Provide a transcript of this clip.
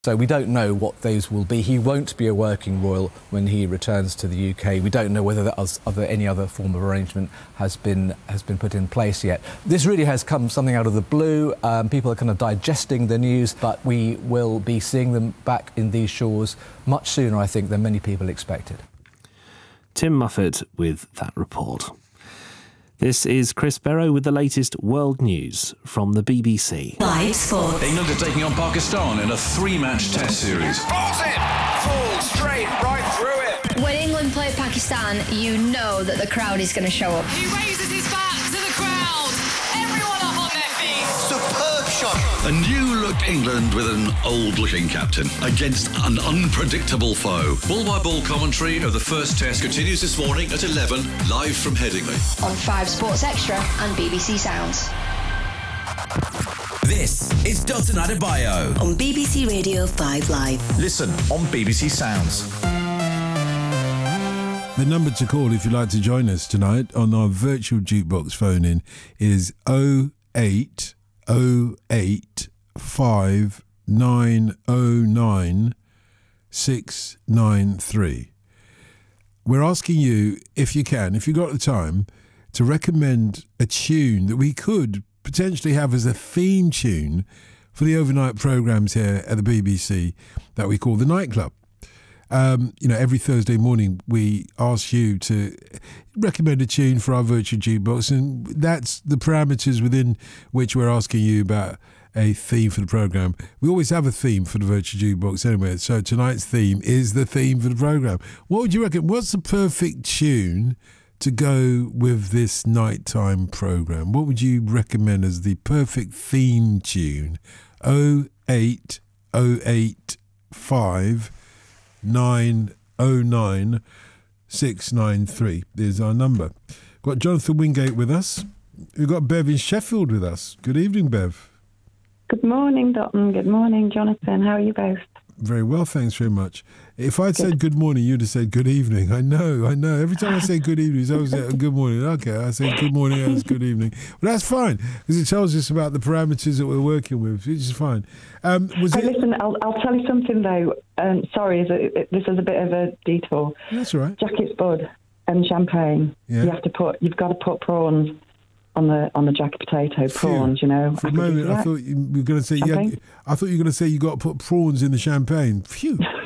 So we don't know what those will be. He won't be a working royal when he returns to the UK. We don't know whether any other form of arrangement has been put in place yet. This really has come something out of the blue. People are kind of digesting the news, but we will be seeing them back in these shores much sooner, I think, than many people expected. Tim Muffet with that report. This is Chris Barrow with the latest world news from the BBC. Live sport. England are taking on Pakistan in a 3-match test series. Falls in! Falls straight right through it! When England play Pakistan, you know that the crowd is going to show up. He raises his back to the crowd. Everyone up on their feet. Superb shot! A new-look England with an old-looking captain against an unpredictable foe. Ball-by-ball commentary of the first test continues this morning at 11, live from Headingley. On 5 Sports Extra and BBC Sounds. This is Dalton Adebayo on BBC Radio 5 Live. Listen on BBC Sounds. The number to call if you'd like to join us tonight on our virtual jukebox phone-in is 0808 5909 693. We're asking you, if you can, if you've got the time, to recommend a tune that we could potentially have as a theme tune for the overnight programmes here at the BBC that we call The Night Club. Every Thursday morning we ask you to recommend a tune for our virtual jukebox, and that's the parameters within which we're asking you about a theme for the programme. We always have a theme for the virtual jukebox anyway, so tonight's theme is the theme for the programme. What would you reckon? What's the perfect tune to go with this nighttime programme? What would you recommend as the perfect theme tune? 08085 909 693 is our number. Got Jonathan Wingate with us. We've got Bev in Sheffield with us. Good evening, Bev. Good morning, Dalton. Good morning, Jonathan. How are you both? Very well, thanks very much. If I'd said good morning, you'd have said good evening. I know. Every time I say good evening, it's always good morning. Okay, I say good morning and it's good evening. But that's fine, because it tells us about the parameters that we're working with, which is fine. Listen, I'll tell you something, though. Sorry, this is a bit of a detour. That's all right. Jacket's Bud and champagne. Yeah. You've got to put prawns on the jacket potato. Prawns, you know. For a moment, I thought you were going to say, champagne? I thought you were going to say you got to put prawns in the champagne. Phew.